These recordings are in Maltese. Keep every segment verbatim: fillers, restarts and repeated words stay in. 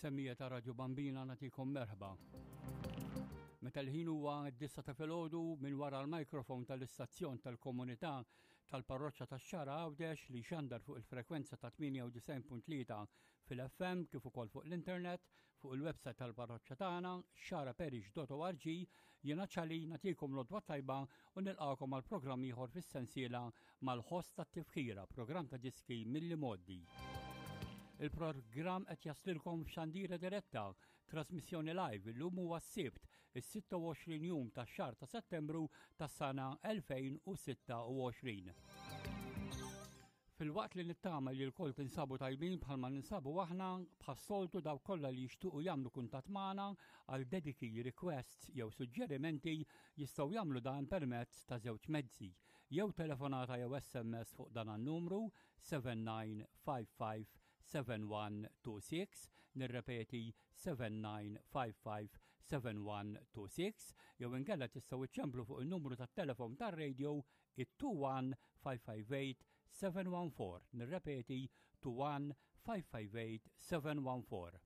Missemmija ta' Radio Bambina nagħtikom merħba. Meta l-ħin huwa d-dissa ta' filgħodu minn wara l-mikrofon tal-istazzjon tal-komunità tal-parroċċa tax-Xara Għawdex li xandar fuq il-frekwenza ta' tminja u tisgħin punt tlieta fil-F M kif ukoll fuq l-internet fuq il-website tal-parroċċa tagħna xaraparish dot org jiena ċali nagħtikom l-odwa tajba u nilqakom għal programm ieħor fis-sensiela mal-ħost tat-tifħira, programm ta' diski milli modi. Il-programm qed jaslilkom f'xandira diretta, trasmissjoni live illum huwa s-sibt, is-sitta u għoxrin jum tax-xahar ta' Settembru tas-sena elfejn u sitta u għoxrin. Fil-waqt li nittama li l-kol tinsabu tajbin bħalma ninsabu aħna bħas-soltu daw kollha li jixtuqu jagħmlu kuntatt magħna għal dediki, requests jew suġġerimenti jistgħu jagħmlu dan permezz ta' żewġ mezzi. Jew telefonata jew S M S fuq dan an-numru seven nine five five seven one two six, nirrepeti seven nine five five seven one two six, jew inkella tistgħu iċċemplu fuq in-numru tat-telefon tar-radio it-two one five five eight seven one four, nirrepeti two one five five eight seven one four.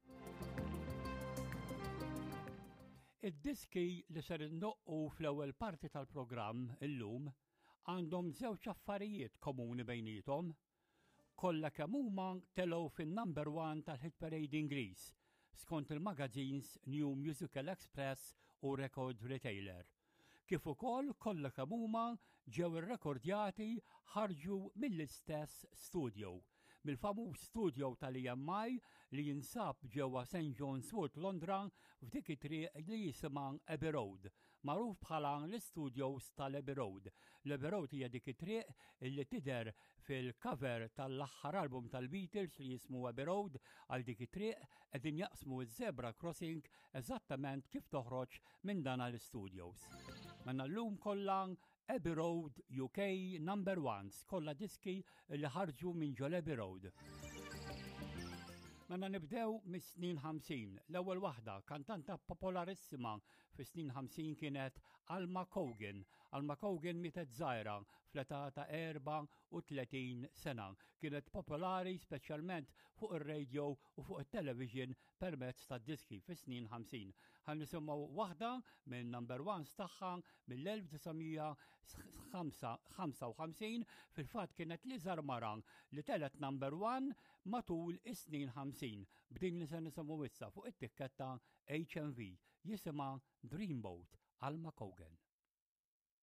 Id-diski li ser innoqqu fl-ewwel parti tal-programm illum għandhom żewġ affarijiet komuni bejnietom. Kollha kemm huma telgħu fin-number one tal-Hit Parade Ingliż skont il-magazines New Musical Express u Record Retailer. Kif ukoll kollha kemm huma ġew irrekordjati ħarġu mill-istess studio, mill-famuż studio tal-E M I li jinsab ġewwa Saint John's Wood, Londra, f'dik it-triq li jisimha Abbey Road, magħruf bħala l-studios tal-Abbey Road. L-Abbey Road hija dik it-triq li tidher fil-cover tal-aħħar album tal-Beatles li jismu Abbey Road, għal dik it-triq qegħdin jaqsmu ż-Zebra Crossing eżattament kif toħroġ minn dan l-studios. Manna l-lum kollha Abbey Road U K number ones, kollha diski li ħarġu minn ġol Abbey Road. Manna nibdew mis-snin ħamsin. L-ewwel waħda, kantanta popolarissima fis-snin ħamsin kienet Alma Cogan. Alma Cogan mietet żgħira fl-età ta' erba' u tletin sena. Kienet popolari speċjalment fuq ir-radio u fuq it-television permezz tad-diski fis-snin ħamsin. Ħan nisimgħu waħda minn number ones tagħha mill-elf ħamsa u ħamsin, fil-fatt kienet li żar mara li telet number one matul is-snin ħamsin. B'din li se nisimgħu issa fuq it-tikketta H M V jisimha Dreamboat Alma Cogan.